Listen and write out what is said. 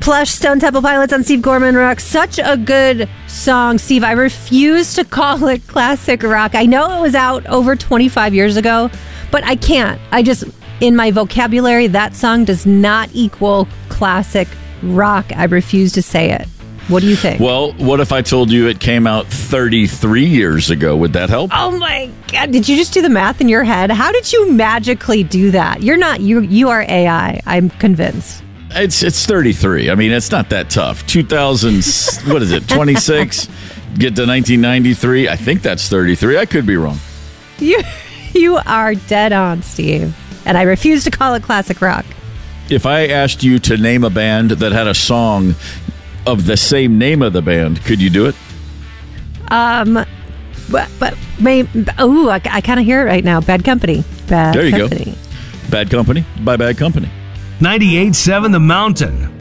Plush, Stone Temple Pilots on Steve Gorman Rock. Such a good song, Steve. I refuse to call it classic rock. I know it was out over 25 years ago, but I can't. In my vocabulary, that song does not equal classic rock. I refuse to say it. What do you think? Well, what if I told you it came out 33 years ago? Would that help? Oh my God. Did you just do the math in your head? How did you magically do that? You're not, you are AI. I'm convinced. It's 33. I mean, it's not that tough. 2000, what is it, 26? Get to 1993. I think that's 33. I could be wrong. You are dead on, Steve. And I refuse to call it classic rock. If I asked you to name a band that had a song of the same name of the band, could you do it? But maybe. Oh, I kind of hear it right now. Bad Company. There you go. Bad Company by Bad Company. 98.7 The Mountain.